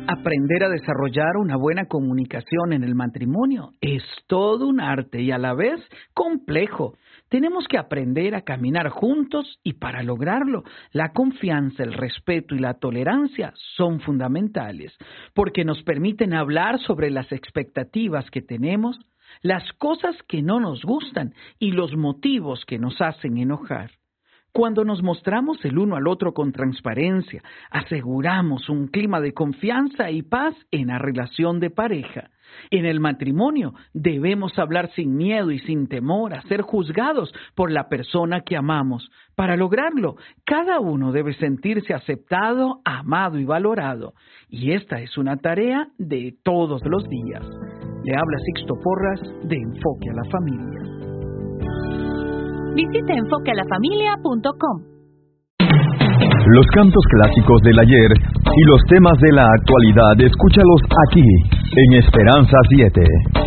Aprender a desarrollar una buena comunicación en el matrimonio es todo un arte y a la vez complejo. Tenemos que aprender a caminar juntos y para lograrlo, la confianza, el respeto y la tolerancia son fundamentales porque nos permiten hablar sobre las expectativas que tenemos, las cosas que no nos gustan y los motivos que nos hacen enojar. Cuando nos mostramos el uno al otro con transparencia, aseguramos un clima de confianza y paz en la relación de pareja. En el matrimonio debemos hablar sin miedo y sin temor a ser juzgados por la persona que amamos. Para lograrlo, cada uno debe sentirse aceptado, amado y valorado. Y esta es una tarea de todos los días. Le habla Sixto Porras de Enfoque a la Familia. Visite enfoquealafamilia.com. Los cantos clásicos del ayer y los temas de la actualidad, escúchalos aquí, en Esperanza 7.